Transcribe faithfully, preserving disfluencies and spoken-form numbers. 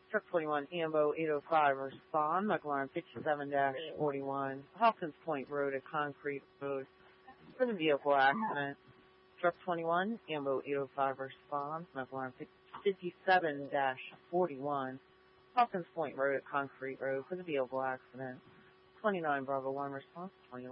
Truck twenty-one, Ambo eight oh five, respond. McLaren fifty-seven dash forty-one, Hawkins Point Road at Concrete Road for the vehicle accident. Truck twenty-one, Ambo eight oh five, respond. McLaren fifty-seven dash forty-one, Hawkins Point Road at Concrete Road for the vehicle accident. twenty-nine, Bravo one, response.